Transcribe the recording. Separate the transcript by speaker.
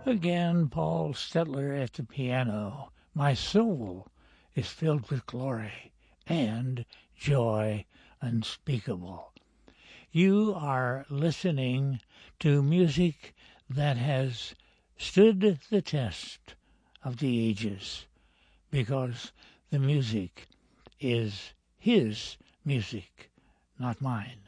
Speaker 1: Again, Paul Stetler at the piano. My soul is filled with glory and joy unspeakable. You are listening to music that has stood the test of the ages, because the music is his music, not mine.